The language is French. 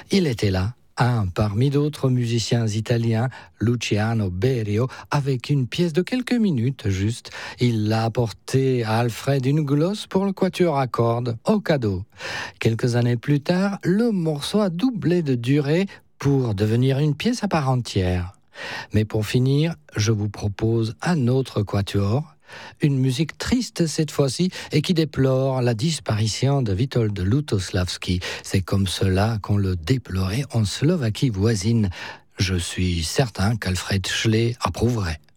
Il était là, un parmi d'autres musiciens italiens, Luciano Berio, avec une pièce de quelques minutes juste. Il l'a apporté à Alfred une glosse pour le quatuor à cordes, au cadeau. Quelques années plus tard, le morceau a doublé de durée pour devenir une pièce à part entière. Mais pour finir, je vous propose un autre quatuor, une musique triste cette fois-ci et qui déplore la disparition de Witold Lutosławski. C'est comme cela qu'on le déplorait en Slovaquie voisine. Je suis certain qu'Alfred Schley approuverait.